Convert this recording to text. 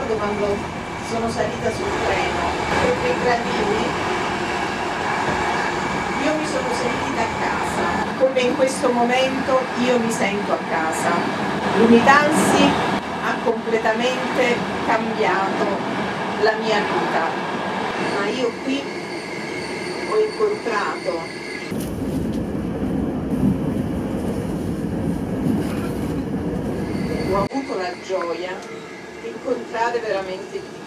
ricordo quando sono salita sul treno, quei gradini, io mi sono sentita a casa, come in questo momento io mi sento a casa. Lumitansi ha completamente cambiato la mia vita, ma io qui ho incontrato ho avuto la gioia di incontrare veramente Dio.